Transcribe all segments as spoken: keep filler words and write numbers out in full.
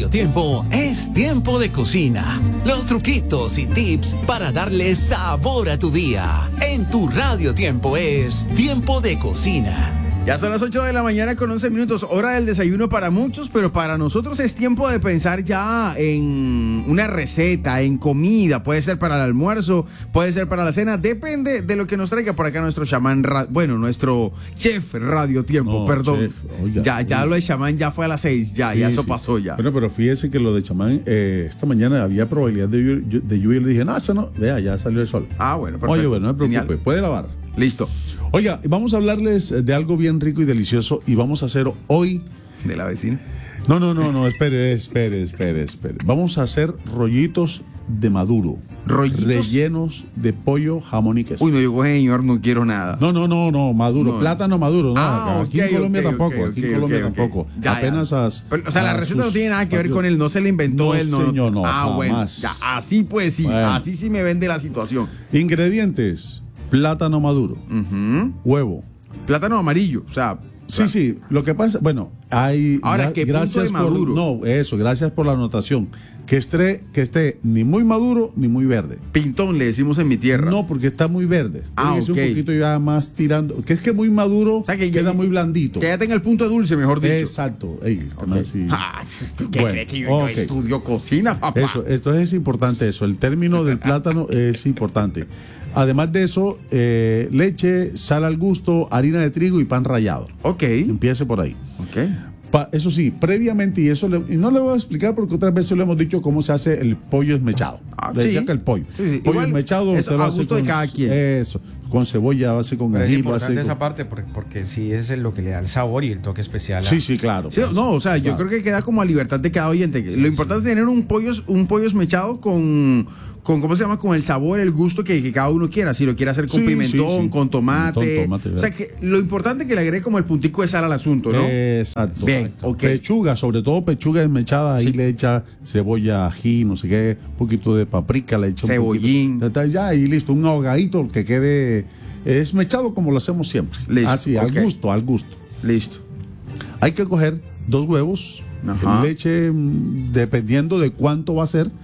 Radio Tiempo es tiempo de cocina. Los truquitos y tips para darle sabor a tu día. En tu Radio Tiempo es tiempo de cocina. Ya son las ocho de la mañana con once minutos, hora del desayuno para muchos, pero para nosotros es tiempo de pensar ya en una receta, en comida. Puede ser para el almuerzo, puede ser para la cena, depende de lo que nos traiga por acá nuestro chamán, ra- bueno, nuestro chef Radio Tiempo, No, perdón. chef, oiga, ya, ya oiga. lo de chamán ya fue a las seis, ya, Sí, ya eso sí. pasó ya. Bueno, pero fíjese que lo de chamán, eh, esta mañana había probabilidad de lluvia, de lluvia y le dije, no, eso no, vea, ya salió el sol. Ah, bueno, perfecto. Oye, bueno, no me preocupe, Genial. puede lavar. Listo. Oiga, vamos a hablarles de algo bien rico y delicioso y vamos a hacer hoy... De la vecina. No, no, no, no, espere, espere, espere, espere. Vamos a hacer rollitos de maduro. ¿Rollitos? Rellenos de pollo, jamón y queso. Uy, no digo, señor, no quiero nada. No, no, no, no, maduro, No. plátano maduro. No, Ah, aquí ok, en Colombia ok, tampoco, ok, aquí ok, en Colombia ok, ok. tampoco. Ya, Apenas ya. as- Pero, o sea, la a receta no sus tiene nada que ver patios. con él, no se le inventó No, él. No, señor, no, Ah, bueno, jamás. ya, así pues sí, Bueno. así sí me vende la situación. Ingredientes: plátano maduro, Ujú. huevo. Plátano amarillo, o sea. Sí, sí, lo que pasa, bueno, hay... Ahora, ¿qué punto de por, maduro? No, eso, gracias por la anotación. Que esté, que esté ni muy maduro ni muy verde. Pintón le decimos en mi tierra. No, porque está muy verde. Ah, Tiene que ser ok. un poquito ya más tirando. Que es que muy maduro O sea, que ya- queda muy blandito. Que ya tenga el punto de dulce, mejor dicho. Exacto. Ey, está Ok. más así. Ah, ¿usted ¿qué Bueno, cree que yo, yo ok. estudio cocina, papá? Eso, esto es importante eso. El término del plátano es importante. Además de eso, eh, leche, sal al gusto, harina de trigo y pan rallado. Ok, Empiece por ahí. ok. Pa- eso sí, previamente, y eso le- y no le voy a explicar porque otras veces le hemos dicho cómo se hace el pollo esmechado. Ah, le decía sí. que el pollo. Sí, sí. Pollo Igual, esmechado, eso usted lo a hace gusto de con- cada quien. Eso, con cebolla, lo hace con Pero es ají, lo importante hace con- esa parte porque, porque sí es lo que le da el sabor y el toque especial. a- Sí, sí, claro. Sí, no, o sea, yo creo que queda como a libertad de cada oyente. Lo importante es tener un pollo, un pollo esmechado con, con, ¿cómo se llama? Con el sabor, el gusto que, que cada uno quiera. Si lo quiere hacer con Sí, pimentón, sí, sí. con tomate. Pimentón, tomate, o sea, que lo importante es que le agregue como el puntico de sal al asunto, ¿no? Exacto. Bien, ok. Pechuga, sobre todo pechuga desmechada, ahí Sí. le echa cebolla, ají, no sé qué, un poquito de paprika, le echa un Cebollín. poquito. Ya, ya, y listo, un ahogadito que quede esmechado como lo hacemos siempre. Listo, Así, al ok. gusto, al gusto. Listo. Hay que coger dos huevos, Ajá. leche, mm, dependiendo de cuánto va a ser,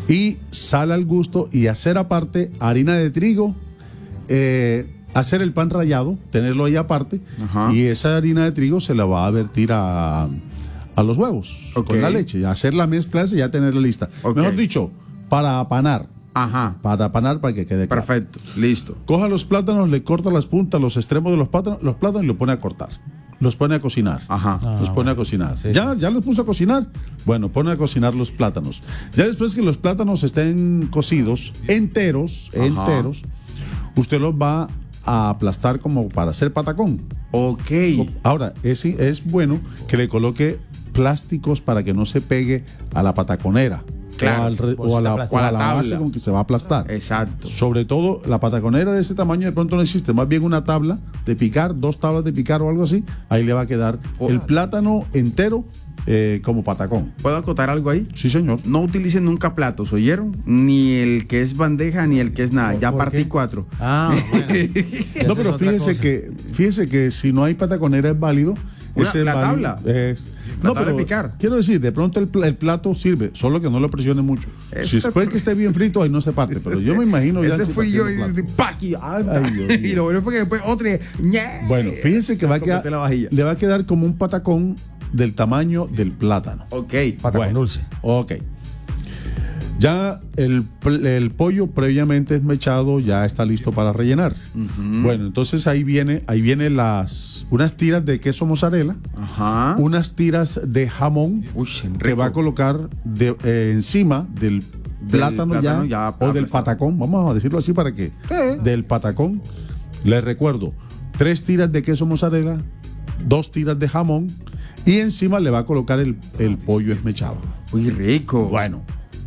y sal al gusto y hacer aparte harina de trigo, eh, hacer el pan rallado, tenerlo ahí aparte, Ajá. y esa harina de trigo se la va a vertir a, a los huevos Ok. con la leche, hacer la mezcla y ya tenerla lista. Ok. Mejor dicho, para apanar, Ajá. para apanar para que quede claro. Perfecto. Listo. Coja los plátanos, le corta las puntas, los extremos de los plátanos, los plátanos y lo pone a cortar. Los pone a cocinar. Ajá. Los pone a cocinar. sí. ¿Ya, ¿Ya los puso a cocinar? Bueno, pone a cocinar los plátanos. Ya después que los plátanos estén cocidos, enteros, Ajá. enteros, usted los va a aplastar como para hacer patacón. Ok. Ahora, es, es bueno que le coloque plásticos para que no se pegue a la pataconera. Claro, o, al re- pues, o a la, la o a la tabla. base con que se va a aplastar. Exacto. Sobre todo la pataconera de ese tamaño de pronto no existe, más bien una tabla de picar, dos tablas de picar o algo así, ahí le va a quedar Oh. el plátano entero eh, como patacón. ¿Puedo acotar algo ahí? Sí, señor. No utilicen nunca platos, ¿oyeron? Ni el que es bandeja, ni el que es nada. Ya ¿Por partí qué? cuatro. Ah, bueno. Ya No, eso pero es otra fíjese cosa. que, fíjese que si no hay pataconera es válido. Una- ese la válido, tabla. es- La no, tabla pero de picar. quiero decir, de pronto el, pla- el plato sirve, solo que no lo presione mucho. Ese Si después fue- que esté bien frito, ahí no se parte, pero yo me imagino ya Ese se fui yo partiendo y el plato. paqui, anda. Ay, Dios mío. Y lo bueno fue que después otro y- ñe. Bueno, fíjense que va a Escopete quedar, la vajilla. le va a quedar como un patacón del tamaño del plátano. Ok. Patacón Bueno, dulce. Ok. Ya el, pl- el pollo previamente esmechado ya está listo para rellenar. Bueno, entonces ahí viene, ahí viene las unas tiras de queso mozzarella, Ajá. unas tiras de jamón Uy, que va a colocar de- eh, encima del plátano, plátano ya, ya o del aplastado. patacón, vamos a decirlo así para que Eh. del patacón. Les recuerdo, tres tiras de queso mozzarella, dos tiras de jamón y encima le va a colocar el, el pollo esmechado. Uy, rico. Bueno,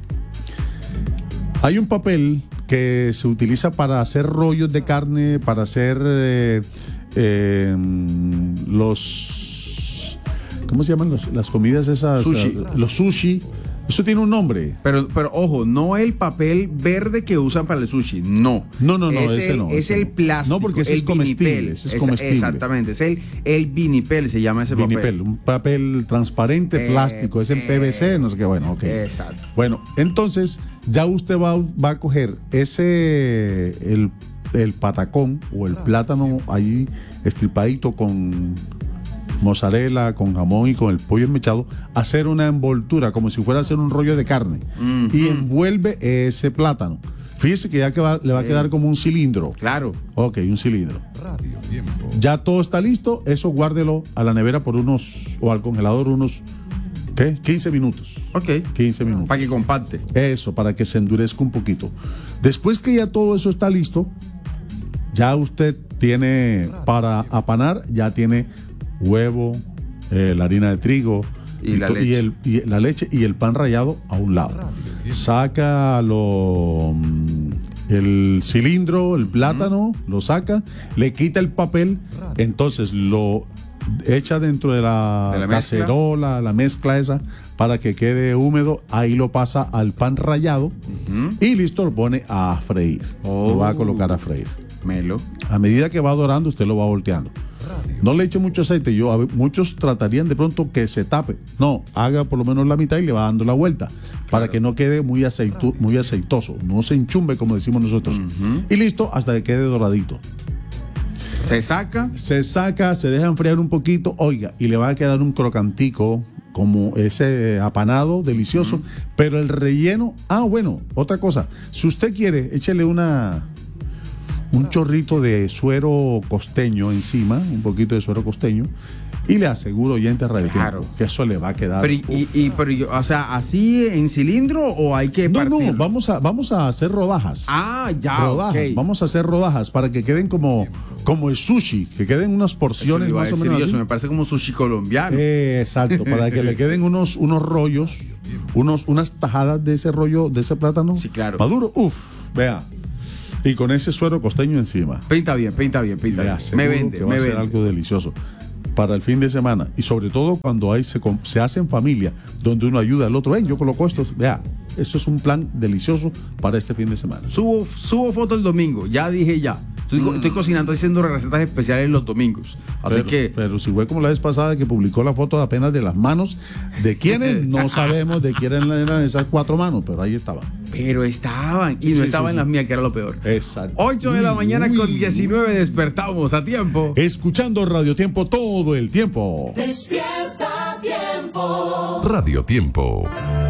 hay un papel que se utiliza para hacer rollos de carne, para hacer eh, eh, los... ¿Cómo se llaman los- las comidas esas? Sushi. Los sushi. Eso tiene un nombre. Pero, pero ojo, no el papel verde que usan para el sushi, no. No, no, no, es ese el, no. Es ese el no. plástico. No, porque ese el es comestible. vinipel. Ese es Es- comestible. Exactamente, es el, el vinipel, se llama ese Vinipel, papel. un papel transparente, Eh, plástico, es en eh, P V C, no sé qué, bueno, ok. Exacto. Bueno, entonces ya usted va, va a coger ese, el, el patacón o el plátano ahí estripadito con mozzarella, con jamón y con el pollo enmechado, hacer una envoltura como si fuera a hacer un rollo de carne y envuelve ese plátano. Fíjese que ya que va- le va a quedar como un cilindro. Claro. Ok, un cilindro. Ya todo está listo, eso guárdelo a la nevera por unos, o al congelador unos, ¿qué? quince minutos. Ok. quince minutos. Para que compacte. Eso, para que se endurezca un poquito. Después que ya todo eso está listo, ya usted tiene para apanar, ya tiene huevo, eh, la harina de trigo Y la to- leche. el, y la leche y el pan rallado a un lado. Saca lo, mm, el cilindro, el plátano, lo saca, le quita el papel, entonces lo echa dentro de la, De la mezcla. cacerola, la mezcla esa, para que quede húmedo, ahí lo pasa al pan rallado y listo, lo pone a freír. Lo va a Oh. colocar a freír. Melo. A medida que va dorando, usted lo va volteando. No le eche mucho aceite. Yo, a ver, muchos tratarían de pronto que se tape. No, haga por lo menos la mitad y le va dando la vuelta. Para que no quede muy, aceitu- muy aceitoso. No se enchumbe, como decimos nosotros. Y listo, hasta que quede doradito. Se saca. Se saca, se deja enfriar un poquito. Oiga, y le va a quedar un crocantico, como ese apanado delicioso. Pero el relleno. Ah, bueno, otra cosa. Si usted quiere, échele una. Un chorrito de suero costeño encima, un poquito de suero costeño, y le aseguro, oyente Radio Claro. Tiempo, que eso le va a quedar. Pero, y, y- y- pero yo- o sea, ¿así en cilindro o hay que no, partir? no, vamos a, vamos a hacer rodajas. Ah, ya, rodajas. ok. Vamos a hacer rodajas para que queden como, como el sushi, que queden unas Eso le porciones iba a más o decir menos yo, así. eso me parece como sushi colombiano. Eh, exacto, para que le queden unos, unos rollos, unos, unas tajadas de ese rollo, de ese plátano Sí, claro. maduro. Uf, vea. Y con ese suero costeño encima. Pinta bien, pinta bien, pinta Le bien. aseguro Me vende, que va me a ser vende. algo delicioso para el fin de semana. Y sobre todo cuando hay, se, com- se hace en familia, donde uno ayuda al otro. Ven, yo coloco esto. Vea, eso es un plan delicioso para este fin de semana. Subo, subo foto el domingo, ya dije ya. Estoy, co- estoy cocinando, haciendo recetas especiales los domingos. Así pero, que. pero si fue como la vez pasada que publicó la foto apenas de las manos, de quiénes no sabemos de quiénes eran esas cuatro manos, pero ahí estaban. Pero estaban, y no Sí, estaban sí, sí. las mías, que era lo peor. Exacto. ocho de la mañana Uy, con uy. diecinueve despertamos a tiempo. Escuchando Radio Tiempo todo el tiempo. Despierta tiempo. Radio Tiempo.